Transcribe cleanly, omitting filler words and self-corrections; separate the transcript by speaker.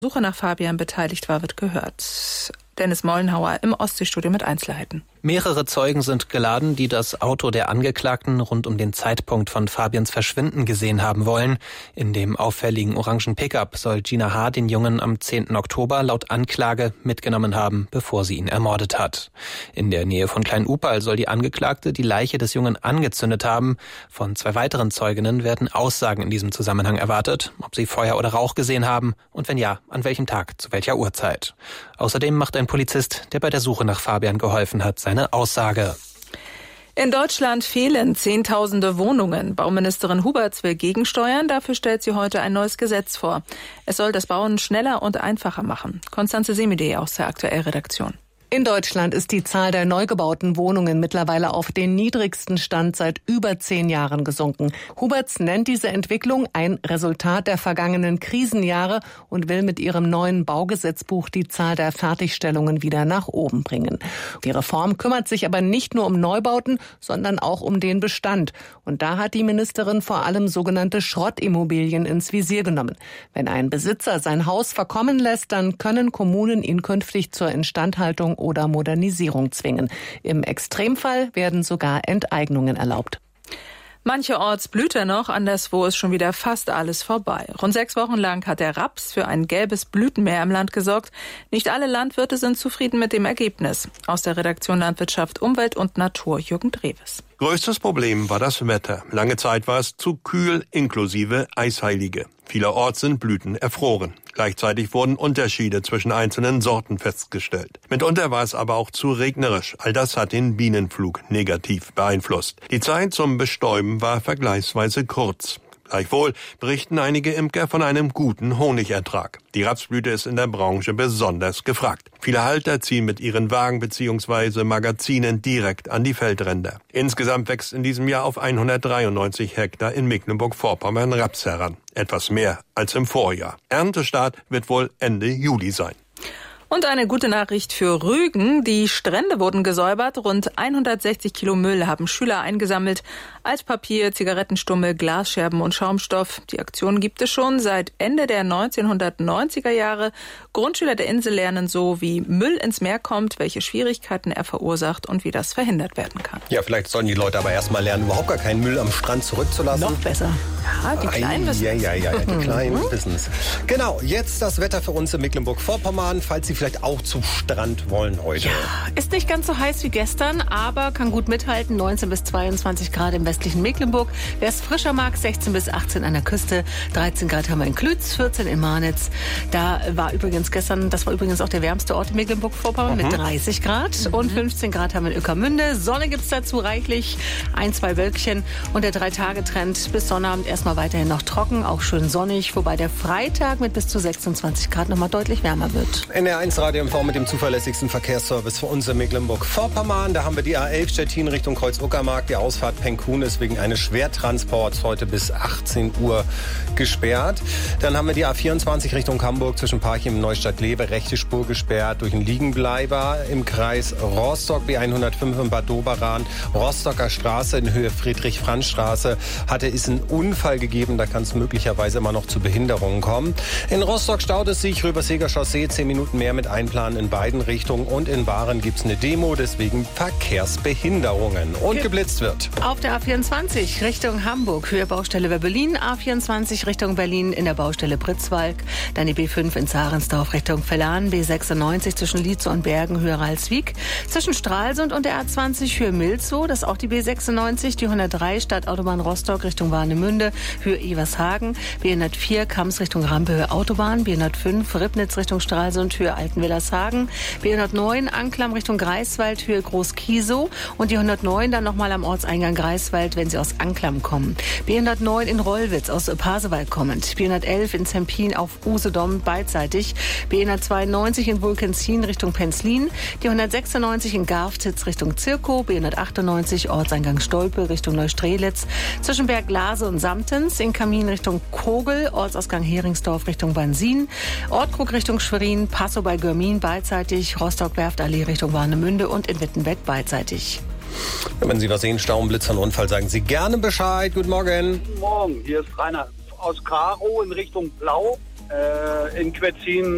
Speaker 1: Suche nach Fabian beteiligt war, wird gehört. Dennis Mollenhauer im Ostseestudio mit Einzelheiten.
Speaker 2: Mehrere Zeugen sind geladen, die das Auto der Angeklagten rund um den Zeitpunkt von Fabians Verschwinden gesehen haben wollen. In dem auffälligen orangen Pickup soll Gina H. den Jungen am 10. Oktober laut Anklage mitgenommen haben, bevor sie ihn ermordet hat. In der Nähe von Klein-Upal soll die Angeklagte die Leiche des Jungen angezündet haben. Von 2 weiteren Zeuginnen werden Aussagen in diesem Zusammenhang erwartet, ob sie Feuer oder Rauch gesehen haben und wenn ja, an welchem Tag, zu welcher Uhrzeit. Außerdem macht ein Polizist, der bei der Suche nach Fabian geholfen hat, seine Aussage.
Speaker 1: In Deutschland fehlen Zehntausende Wohnungen. Bauministerin Huberts will gegensteuern. Dafür stellt sie heute ein neues Gesetz vor. Es soll das Bauen schneller und einfacher machen. Constanze Semide aus der Aktuell-Redaktion.
Speaker 3: In Deutschland ist die Zahl der neu gebauten Wohnungen mittlerweile auf den niedrigsten Stand seit über 10 Jahren gesunken. Huberts nennt diese Entwicklung ein Resultat der vergangenen Krisenjahre und will mit ihrem neuen Baugesetzbuch die Zahl der Fertigstellungen wieder nach oben bringen. Die Reform kümmert sich aber nicht nur um Neubauten, sondern auch um den Bestand. Und da hat die Ministerin vor allem sogenannte Schrottimmobilien ins Visier genommen. Wenn ein Besitzer sein Haus verkommen lässt, dann können Kommunen ihn künftig zur Instandhaltung oder Modernisierung zwingen. Im Extremfall werden sogar Enteignungen erlaubt.
Speaker 1: Mancherorts blüht er noch, anderswo ist schon wieder fast alles vorbei. Rund 6 Wochen lang hat der Raps für ein gelbes Blütenmeer im Land gesorgt. Nicht alle Landwirte sind zufrieden mit dem Ergebnis. Aus der Redaktion Landwirtschaft, Umwelt und Natur, Jürgen Dreves.
Speaker 4: Größtes Problem war das Wetter. Lange Zeit war es zu kühl, inklusive Eisheilige. Vielerorts sind Blüten erfroren. Gleichzeitig wurden Unterschiede zwischen einzelnen Sorten festgestellt. Mitunter war es aber auch zu regnerisch. All das hat den Bienenflug negativ beeinflusst. Die Zeit zum Bestäuben war vergleichsweise kurz. Gleichwohl berichten einige Imker von einem guten Honigertrag. Die Rapsblüte ist in der Branche besonders gefragt. Viele Halter ziehen mit ihren Wagen bzw. Magazinen direkt an die Feldränder. Insgesamt wächst in diesem Jahr auf 193 Hektar in Mecklenburg-Vorpommern Raps heran. Etwas mehr als im Vorjahr. Erntestart wird wohl Ende Juli sein.
Speaker 1: Und eine gute Nachricht für Rügen. Die Strände wurden gesäubert. Rund 160 Kilo Müll haben Schüler eingesammelt. Altpapier, Zigarettenstummel, Glasscherben und Schaumstoff. Die Aktion gibt es schon seit Ende der 1990er Jahre. Grundschüler der Insel lernen so, wie Müll ins Meer kommt, welche Schwierigkeiten er verursacht und wie das verhindert werden kann.
Speaker 5: Ja, vielleicht sollen die Leute aber erst mal lernen, überhaupt gar keinen Müll am Strand zurückzulassen.
Speaker 1: Noch besser. Ja, die Kleinen wissen es.
Speaker 5: Ja, die Kleinen wissen es. Genau, jetzt das Wetter für uns in Mecklenburg-Vorpommern, falls Sie vielleicht auch zum Strand wollen heute.
Speaker 3: Ja, ist nicht ganz so heiß wie gestern, aber kann gut mithalten. 19 bis 22 Grad im westlichen Mecklenburg. Wer es frischer mag, 16 bis 18 an der Küste. 13 Grad haben wir in Klütz, 14 in Marnitz. Das war übrigens auch der wärmste Ort in Mecklenburg-Vorpommern mit 30 Grad. Und 15 Grad haben wir in Ueckermünde. Sonne gibt's dazu reichlich. 1, 2 Wölkchen. Und der 3-Tage-Trend bis Sonnabend erstmal weiterhin noch trocken, auch schön sonnig. Wobei der Freitag mit bis zu 26 Grad nochmal deutlich wärmer wird.
Speaker 5: NR1 Radio MV mit dem zuverlässigsten Verkehrsservice für uns in Mecklenburg-Vorpommern. Da haben wir die A11 Stettin Richtung Kreuz-Uckermark. Die Ausfahrt Penkuhn ist wegen eines Schwertransports heute bis 18 Uhr gesperrt. Dann haben wir die A24 Richtung Hamburg zwischen Parchim und Neustadt-Lewe. Rechte Spur gesperrt durch einen Liegenbleiber im Kreis Rostock. B105 in Bad Doberan. Rostocker Straße in Höhe Friedrich-Franz-Straße ist ein Unfall gegeben. Da kann es möglicherweise immer noch zu Behinderungen kommen. In Rostock staut es sich. Röberseger Chaussee 10 Minuten mehr mit einplanen in beiden Richtungen. Und in Waren gibt es eine Demo, deswegen Verkehrsbehinderungen. Und geblitzt wird.
Speaker 3: Auf der A24 Richtung Hamburg, Höhe Baustelle Werbelin. A24 Richtung Berlin in der Baustelle Pritzwalk. Dann die B5 in Zarensdorf Richtung Vellan. B96 zwischen Lietze und Bergen, Höhe Ralswiek. Zwischen Stralsund und der A20 Höhe Milzow. Das ist auch die B96. Die 103 Stadtautobahn Rostock Richtung Warnemünde, Höhe Evershagen. B104 Kams Richtung Rampe, Höhe Autobahn. B105 Ribnitz Richtung Stralsund, Höhe Altenwillershagen. B109 Anklam Richtung Greifswald, Höhe Groß-Kiesow. Und die 109 dann nochmal am Ortseingang Greifswald, wenn Sie aus Anklam kommen. B109 in Rollwitz aus Pasewalk kommend. B111 in Zempin auf Usedom beidseitig. B192 in Vulkenzin Richtung Penzlin. Die 196 in Garftitz Richtung Zirkow. B198 Ortseingang Stolpe Richtung Neustrelitz. Zwischen Berglase und Samtens. In Kamin Richtung Kogel. Ortsausgang Heringsdorf Richtung Bansin. Ortkrug Richtung Schwerin. Passow bei Görmin beidseitig. Rostock-Werftallee Richtung Warnemünde und in Wittenbeck beidseitig.
Speaker 5: Wenn Sie was sehen, Stau, Blitzer und Unfall, sagen Sie gerne Bescheid. Guten Morgen.
Speaker 6: Guten Morgen, hier ist Rainer aus Karo in Richtung Blau. In Quetzin